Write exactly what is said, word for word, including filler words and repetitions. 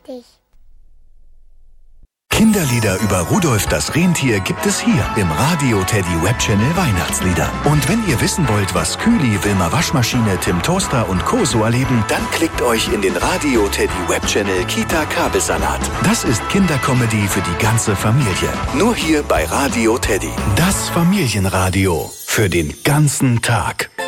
fertig. Kinderlieder über Rudolf das Rentier gibt es hier im Radio Teddy Webchannel Weihnachtslieder. Und wenn ihr wissen wollt, was Kühli, Wilma Waschmaschine, Tim Toaster und Co. so erleben, dann klickt euch in den Radio Teddy Webchannel Kita Kabelsalat. Das ist Kindercomedy für die ganze Familie. Nur hier bei Radio Teddy. Das Familienradio für den ganzen Tag.